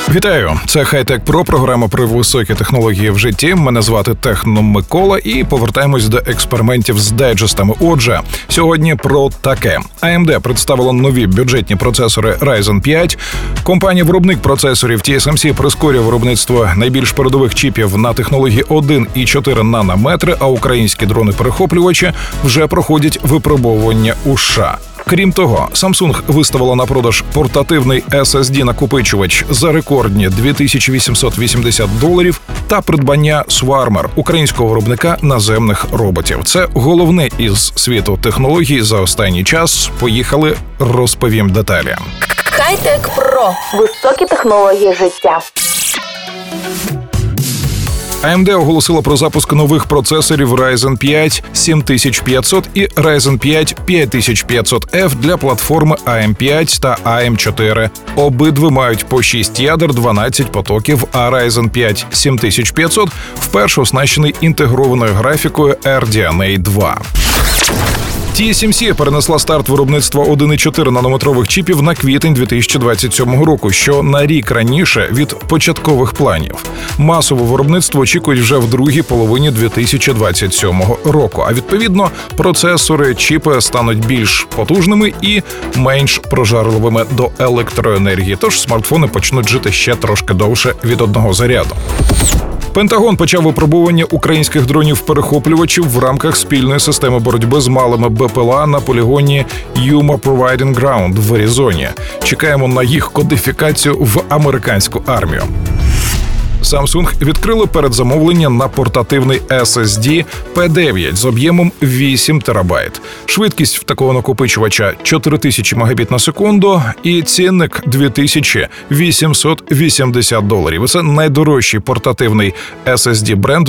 Вітаю! Це Хай-Тек Про, програма про високі технології в житті. Мене звати Техно Микола і повертаємось до експериментів з дайджестами. Отже, сьогодні про таке. AMD представила нові бюджетні процесори Ryzen 5. Компанія-виробник процесорів TSMC прискорює виробництво найбільш передових чіпів на технології 1,4 нанометри, а українські дрони-перехоплювачі вже проходять випробовування у США. Крім того, Samsung виставила на продаж портативний SSD-накопичувач за рекордні $2880 та придбання Swarmer, українського виробника наземних роботів. Це головне із світу технологій за останній час. Поїхали, розповім деталі. Хай-Тек Про. Високі технології життя. AMD оголосила про запуск нових процесорів Ryzen 5 7500 і Ryzen 5 5500F для платформи AM5 та AM4. Обидві мають по 6 ядер, 12 потоків, а Ryzen 5 7500 вперше оснащений інтегрованою графікою RDNA 2. TSMC перенесла старт виробництва 1,4 нанометрових чіпів на квітень 2027 року, що на рік раніше від початкових планів. Масове виробництво очікують вже в другій половині 2027 року, а відповідно процесори, чіпи стануть більш потужними і менш прожарливими до електроенергії, тож смартфони почнуть жити ще трошки довше від одного заряду. Пентагон почав випробування українських дронів-перехоплювачів в рамках спільної системи боротьби з малими БПЛА на полігоні Yuma Proving Ground в Аризоні. Чекаємо на їх кодифікацію в американську армію. Samsung відкрили передзамовлення на портативний SSD P9 з об'ємом 8 терабайт. Швидкість в такого накопичувача 4000 мегабіт на секунду і цінник $2880. Це найдорожчий портативний SSD бренду